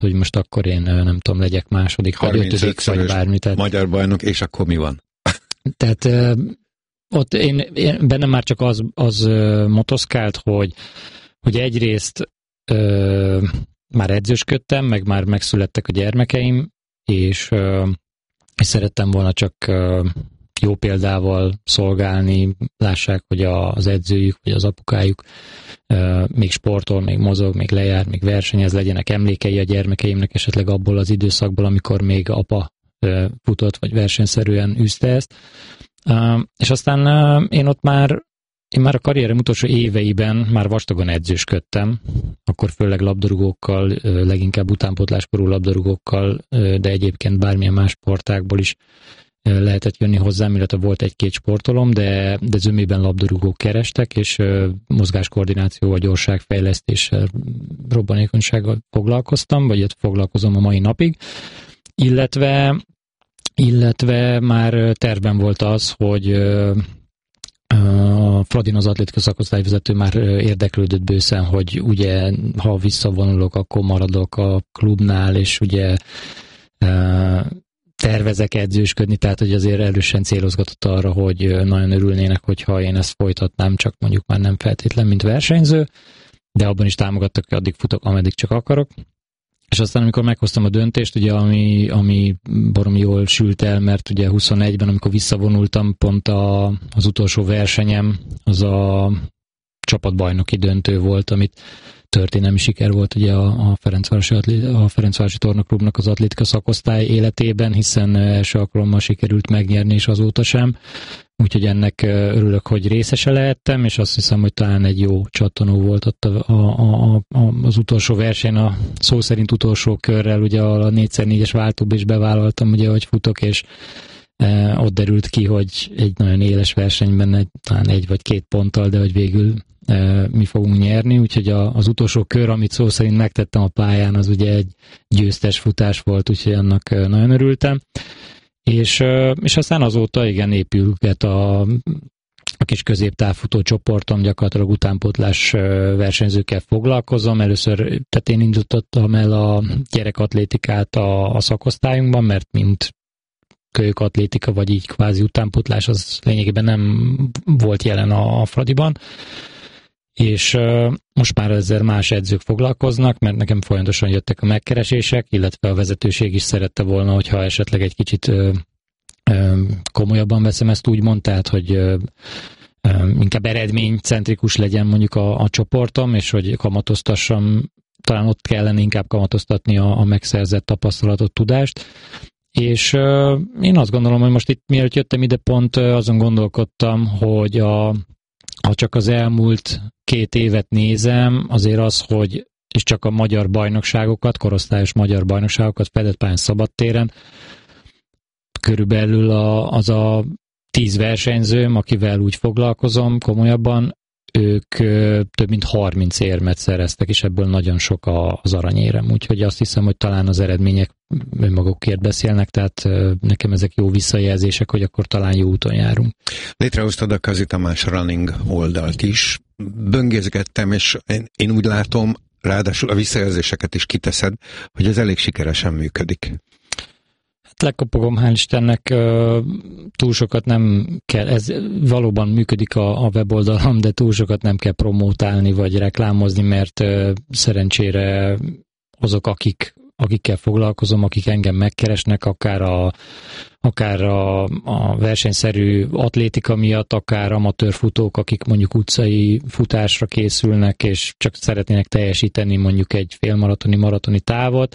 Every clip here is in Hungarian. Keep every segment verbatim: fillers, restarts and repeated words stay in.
hogy most akkor én nem tudom, legyek második, vagy ötödik, vagy bármi. Tehát, magyar bajnok, és akkor mi van? Tehát ott én, én bennem már csak az, az motoszkált, hogy, hogy egyrészt ö, már edzősködtem, meg már megszülettek a gyermekeim, és, ö, és szerettem volna csak ö, jó példával szolgálni, lássák, hogy az edzőjük, vagy az apukájuk euh, még sportol, még mozog, még lejár, még versenyez, legyenek emlékei a gyermekeimnek esetleg abból az időszakból, amikor még apa euh, futott, vagy versenyszerűen űzte ezt. Uh, és aztán uh, én ott már, én már a karrierem utolsó éveiben már vastagon edzősködtem, akkor főleg labdarúgókkal, uh, leginkább utánpótláskorú labdarúgókkal, uh, de egyébként bármilyen más sportákból is lehetett jönni hozzám, illetve volt egy-két sportolom, de, de zömében labdarúgók kerestek, és uh, mozgáskoordinációval, gyorságfejlesztéssel, robbanékonysággal foglalkoztam, vagy foglalkozom a mai napig, illetve, illetve már tervben volt az, hogy uh, a Fradin, az atlétika szakosztályvezető már érdeklődött bőszen, hogy ugye, ha visszavonulok, akkor maradok a klubnál, és ugye uh, tervezek edzősködni, tehát hogy azért erősen célozgatott arra, hogy nagyon örülnének, hogyha én ezt folytatnám, csak mondjuk már nem feltétlen, mint versenyző, de abban is támogattak, hogy addig futok, ameddig csak akarok. És aztán, amikor meghoztam a döntést, ugye, ami, ami baromi jól sült el, mert ugye huszonegyben, amikor visszavonultam, pont a, az utolsó versenyem, az a csapatbajnoki döntő volt, amit történelmi siker volt ugye a, a, Ferencvárosi, a Ferencvárosi Tornaklubnak az atlétika szakosztály életében, hiszen első alkalommal sikerült megnyerni, és azóta sem. Úgyhogy ennek örülök, hogy részese lehettem, és azt hiszem, hogy talán egy jó csattanó volt ott a, a, a, az utolsó verseny, a szó szerint utolsó körrel, ugye a négy szer négyes váltóba is bevállaltam, ugye, hogy futok, és e, ott derült ki, hogy egy nagyon éles versenyben egy, talán egy vagy két ponttal, de hogy végül e, mi fogunk nyerni, úgyhogy a, az utolsó kör, amit szó szerint megtettem a pályán, az ugye egy győztes futás volt, úgyhogy annak nagyon örültem. És, és aztán azóta igen épülget a, a kis középtávfutó csoportom, gyakorlatilag utánpótlás versenyzőkkel foglalkozom. Először, tehát én indítottam el a gyerekatlétikát a, a szakosztályunkban, mert mint kölyökatlétika, vagy így kvázi utánpótlás, az lényegében nem volt jelen a, a Fradiban. És uh, most már ezzel más edzők foglalkoznak, mert nekem folyamatosan jöttek a megkeresések, illetve a vezetőség is szerette volna, hogyha esetleg egy kicsit uh, uh, komolyabban veszem ezt úgymond, tehát hogy uh, uh, inkább eredménycentrikus legyen mondjuk a, a csoportom, és hogy kamatoztassam, talán ott kellene inkább kamatoztatni a, a megszerzett tapasztalatot, tudást. És uh, én azt gondolom, hogy most itt mielőtt jöttem ide, pont uh, azon gondolkodtam, hogy a ha csak az elmúlt két évet nézem, azért az, hogy és csak a magyar bajnokságokat, korosztályos magyar bajnokságokat fedett pályán szabadtéren, körülbelül a, az a tíz versenyzőm, akivel úgy foglalkozom komolyabban, ők több mint harminc érmet szereztek, és ebből nagyon sok az aranyérem. Úgyhogy azt hiszem, hogy talán az eredmények önmagukért beszélnek, tehát nekem ezek jó visszajelzések, hogy akkor talán jó úton járunk. Létrehoztad a Kazi Tamás Running oldalt is. Böngészgettem, és én, én úgy látom, ráadásul a visszajelzéseket is kiteszed, hogy ez elég sikeresen működik. Lekapogom, hál' Istennek, túl sokat nem kell, ez valóban működik a, a weboldalon, de túl sokat nem kell promótálni, vagy reklámozni, mert szerencsére azok, akik, akikkel foglalkozom, akik engem megkeresnek, akár a, akár a, a versenyszerű atlétika miatt, akár amatőr futók, akik mondjuk utcai futásra készülnek, és csak szeretnének teljesíteni mondjuk egy félmaratoni, maratoni távot,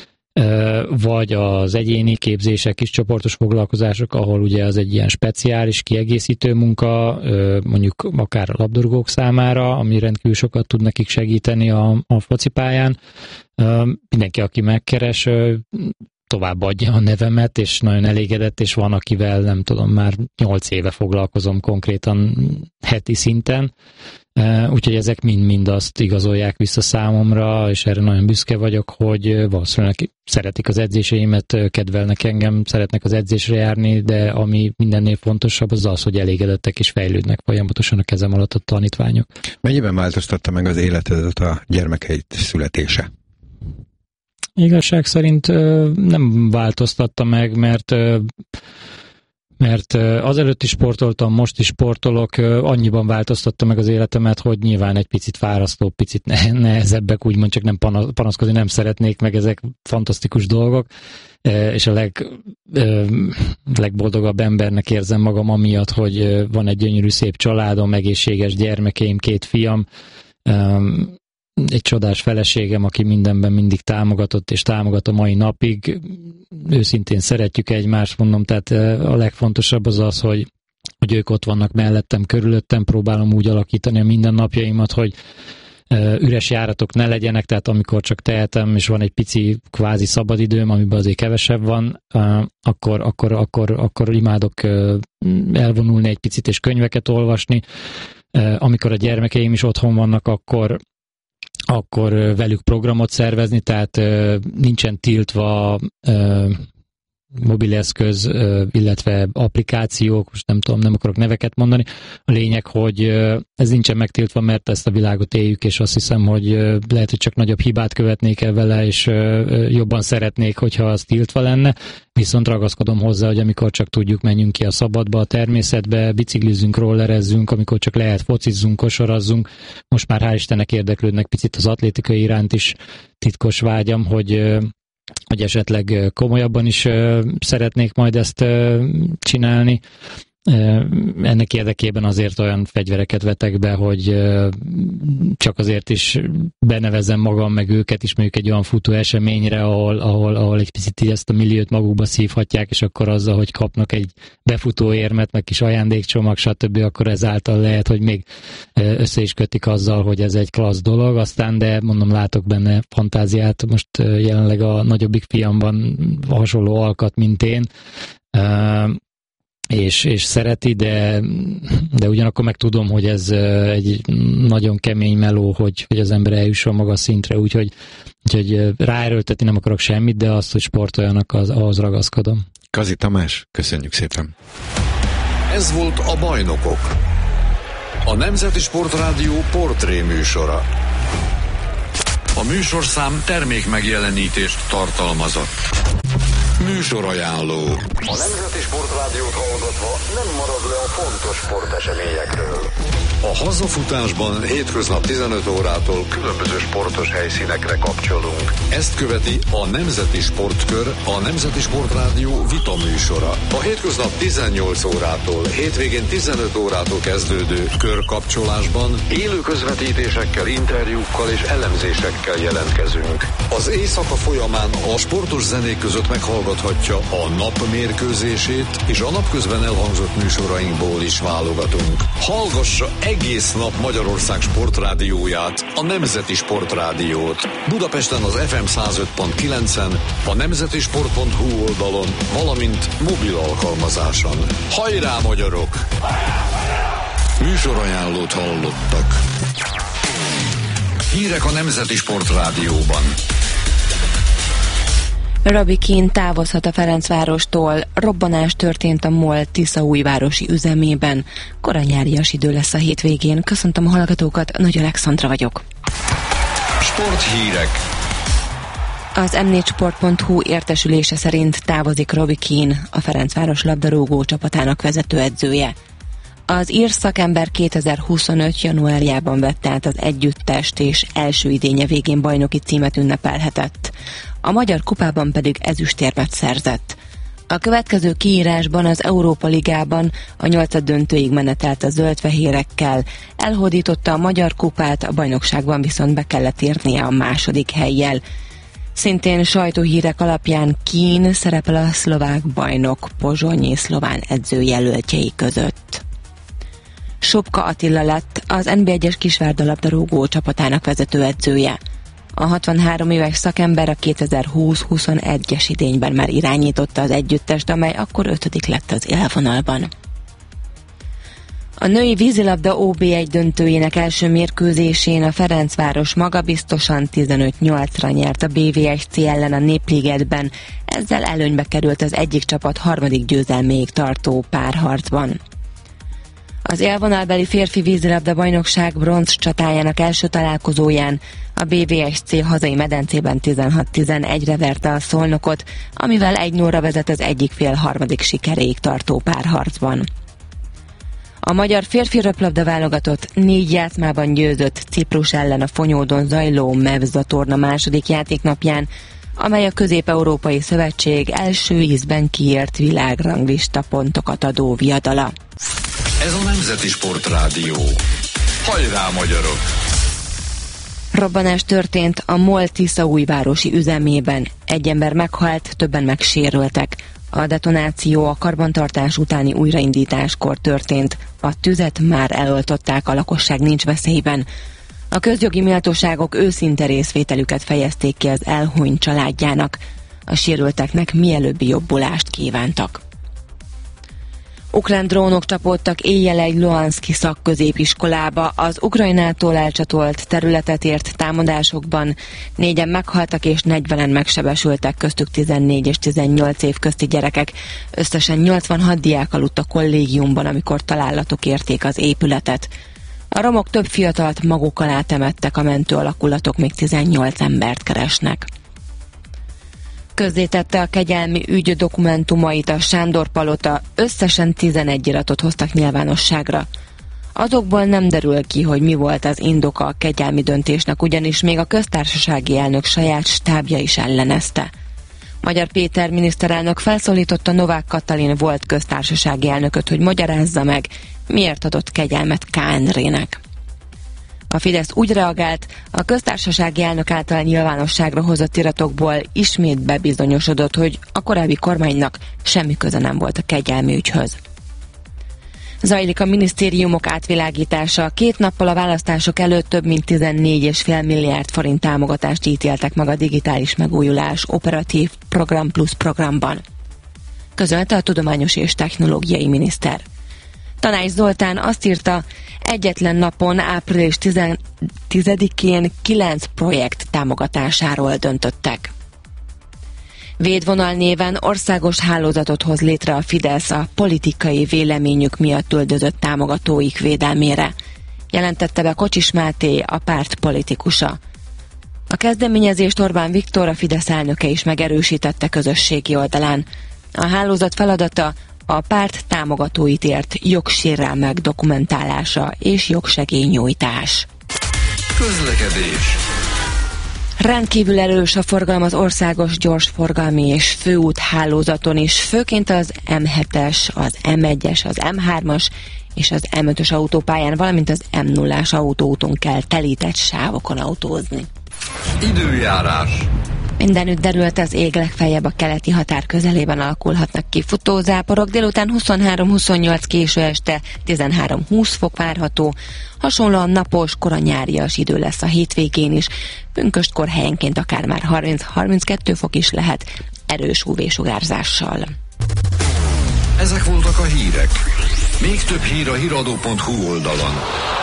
vagy az egyéni képzések, kis csoportos foglalkozások, ahol ugye az egy ilyen speciális kiegészítő munka, mondjuk akár a labdarúgók számára, ami rendkívül sokat tud nekik segíteni a, a focipályán. Mindenki, aki megkeres, továbbadja a nevemet, és nagyon elégedett, és van, akivel nem tudom, már nyolc éve foglalkozom konkrétan heti szinten, úgyhogy ezek mind-mind azt igazolják vissza számomra, és erre nagyon büszke vagyok, hogy valószínűleg szeretik az edzéseimet, kedvelnek engem, szeretnek az edzésre járni, de ami mindennél fontosabb az az, hogy elégedettek és fejlődnek folyamatosan a kezem alatt a tanítványok. Mennyiben változtatta meg az életedet a gyermekeid születése? igazság szerint nem változtatta meg, mert mert azelőtt is sportoltam, most is sportolok, annyiban változtatta meg az életemet, hogy nyilván egy picit fárasztó, picit nehezebbek, úgymond csak nem panaszkodni nem szeretnék, meg ezek fantasztikus dolgok, és a leg, legboldogabb embernek érzem magam amiatt, hogy van egy gyönyörű szép családom, egészséges gyermekeim, két fiam, egy csodás feleségem, aki mindenben mindig támogatott, és támogat a mai napig. Őszintén szeretjük egymást, mondom, tehát a legfontosabb az az, hogy, hogy ők ott vannak mellettem, körülöttem, próbálom úgy alakítani a mindennapjaimat, hogy üres járatok ne legyenek, tehát amikor csak tehetem, és van egy pici kvázi szabadidőm, amiben azért kevesebb van, akkor, akkor, akkor, akkor imádok elvonulni egy picit, és könyveket olvasni. Amikor a gyermekeim is otthon vannak, akkor akkor velük programot szervezni, tehát nincsen tiltva mobileszköz, illetve applikációk, most nem tudom, nem akarok neveket mondani. A lényeg, hogy ez nincsen megtiltva, mert ezt a világot éljük, és azt hiszem, hogy lehet, hogy csak nagyobb hibát követnék el vele, és jobban szeretnék, hogyha az tiltva lenne, viszont ragaszkodom hozzá, hogy amikor csak tudjuk, menjünk ki a szabadba, a természetbe, biciklizünk, rollerezzünk, amikor csak lehet, focizzunk, kosarazzunk. Most már hál' Istennek érdeklődnek picit az atlétikai iránt is, titkos vágyam, hogy hogy esetleg komolyabban is szeretnék majd ezt csinálni. Ennek érdekében azért olyan fegyvereket vetek be, hogy csak azért is benevezem magam, meg őket is mondjuk egy olyan futó eseményre, ahol, ahol, ahol egy picit ezt a milliót magukba szívhatják, és akkor azzal, hogy kapnak egy befutó érmet, meg kis ajándékcsomag, stb., akkor ezáltal lehet, hogy még össze is kötik azzal, hogy ez egy klassz dolog, aztán, de mondom, látok benne fantáziát. Most jelenleg a nagyobbik fiamban hasonló alkat, mint én, És, és szereti, de, de ugyanakkor meg tudom, hogy ez egy nagyon kemény meló, hogy, hogy az ember eljusson magas szintre, úgyhogy, úgyhogy ráerőltetni nem akarok semmit, de azt, hogy sportoljanak, az, ahhoz ragaszkodom. Kazi Tamás, köszönjük szépen! Ez volt a Bajnokok, a Nemzeti Sportrádió portré műsora. A műsorszám termék megjelenítést tartalmazott. Műsorajánló. A Nemzeti Sportrádiót hallgatva nem marad le a fontos sporteseményekről. A hazafutásban hétköznap tizenöt órától különböző sportos helyszínekre kapcsolunk. Ezt követi a Nemzeti Sportkör, a Nemzeti Sportrádió vita műsora. A hétköznap tizennyolc órától, hétvégén tizenöt órától kezdődő körkapcsolásban élő közvetítésekkel, interjúkkal és elemzésekkel jelentkezünk. Az éjszaka folyamán a sportos zenék között meghallgathatja a nap mérkőzését, és a napközben elhangzott műsorainkból is válogatunk. Hallgassa egész nap Magyarország sportrádióját, a Nemzeti Sportrádiót. Budapesten az ef em száz öt pont kilencen, a nemzetisport pont hu oldalon, valamint mobil alkalmazáson. Hajrá, magyarok! Műsorajánlót hallottak. Hírek a Nemzeti Sportrádióban. Robbie Keane távozhat a Ferencvárostól. Robbanás történt a MOL tiszaújvárosi üzemében. Koranyárias idő lesz a hétvégén. Köszöntöm a hallgatókat, Nagy Alexandra vagyok. Sporthírek. Az em négy sport pont hu értesülése szerint távozik Robbie Keane, a Ferencváros labdarúgó csapatának vezetőedzője. Az ír szakember kétezer-huszonöt. januárjában vette át az együttest, és első idénye végén bajnoki címet ünnepelhetett. A Magyar Kupában pedig ezüstérmet szerzett. A következő kiírásban az Európa Ligában a nyolcaddöntőig menetelt a zöldfehérekkel, elhódította a Magyar Kupát, a bajnokságban viszont be kellett érnie a második hellyel. Szintén sajtóhírek alapján Keane szerepel a szlovák bajnok pozsonyi szlován edzőjelöltjei között. Sobka Attila lett az en bé egyes kisvárda labdarúgó csapatának vezetőedzője. A hatvanhárom éves szakember a kétezer-húsz-huszonegyes idényben már irányította az együttest, amely akkor ötödik lett az élvonalban. A női vízilabda ó bé egy döntőjének első mérkőzésén a Ferencváros magabiztosan tizenöt nyolcra nyert a bé vé es cé ellen a Népligetben, ezzel előnybe került az egyik csapat harmadik győzelméig tartó párharcban. Az élvonalbeli férfi vízilabda bajnokság bronz csatájának első találkozóján a A bé vé es cé hazai medencében tizenhat tizenegyre verte a Szolnokot, amivel egy nullra vezet az egyik fél harmadik sikeréig tartó párharcban. A magyar férfi röplabda válogatott négy játszmában győzött Ciprus ellen a Fonyódon zajló Mevza torna második játéknapján, amely a Közép-Európai Szövetség első ízben kiírt világranglista pontokat adó viadala. Ez a Nemzeti Sportrádió. Hajrá, magyarok! Robbanás történt a MOL Tiszaújvárosi üzemében. Egy ember meghalt, többen megsérültek. A detonáció a karbantartás utáni újraindításkor történt. A tüzet már eloltották, a lakosság nincs veszélyben. A közjogi méltóságok őszinte részvételüket fejezték ki az elhunyt családjának. A sérülteknek mielőbbi jobbulást kívántak. Ukrán drónok csapódtak éjjel egy Luhanszki szakközépiskolába. Az Ukrajnától elcsatolt területet ért támadásokban négyen meghaltak és negyvenen megsebesültek, köztük tizennégy és tizennyolc év közti gyerekek. Összesen nyolcvanhat diák aludt a kollégiumban, amikor találatok érték az épületet. A romok több fiatalt maguk alá temettek, a mentő alakulatok még tizennyolc embert keresnek. Közzétette a kegyelmi ügy dokumentumait a Sándor Palota, összesen tizenegy iratot hoztak nyilvánosságra. Azokból nem derül ki, hogy mi volt az indoka a kegyelmi döntésnek, ugyanis még a köztársasági elnök saját stábja is ellenezte. Magyar Péter miniszterelnök felszólította Novák Katalin volt köztársasági elnököt, hogy magyarázza meg, miért adott kegyelmet K. Endrének. A Fidesz úgy reagált, a köztársasági elnök által nyilvánosságra hozott iratokból ismét bebizonyosodott, hogy a korábbi kormánynak semmi köze nem volt a kegyelmi ügyhöz. Zajlik a minisztériumok átvilágítása. Két nappal a választások előtt több mint tizennégy egész öt milliárd forint támogatást ítéltek meg a digitális megújulás operatív Program Plus programban, közölte a tudományos és technológiai miniszter. Tanács Zoltán azt írta, egyetlen napon április tizedikén kilenc projekt támogatásáról döntöttek. Védvonal néven országos hálózatot hoz létre a Fidesz a politikai véleményük miatt üldözött támogatóik védelmére, jelentette be Kocsis Máté, a párt politikusa. A kezdeményezést Orbán Viktor, a Fidesz elnöke is megerősítette közösségi oldalán. A hálózat feladata a párt támogatóit ért jogsérelmek dokumentálása és jogsegélynyújtás. Közlekedés. Rendkívül erős a forgalom az országos gyorsforgalmi és főút hálózaton is, főként az em hetes, az em egyes, az em hármas és az em ötös autópályán, valamint az em nullás autóúton kell telített sávokon autózni. Időjárás. Mindenütt derült az ég, legfeljebb a keleti határ közelében alakulhatnak ki futózáporok, délután huszonhárom huszonnyolc, késő este tizenhárom húsz fok várható, hasonlóan napos, kora nyárias idő lesz a hétvégén is, pünköstkor helyenként akár már harminc-harminckettő fok is lehet, erős ú vé-sugárzással. Ezek voltak a hírek. Még több hír a híradó pont hu oldalon.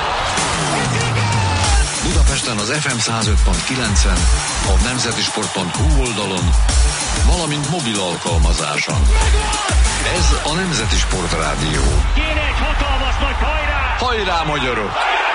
Budapesten az ef em száz öt pont kilencen, a nemzetisport pont hu oldalon, valamint mobil alkalmazáson. Ez a Nemzeti Sportrádió. Kéne egy hatalmas nagy hajrá! Hajrá, magyarok!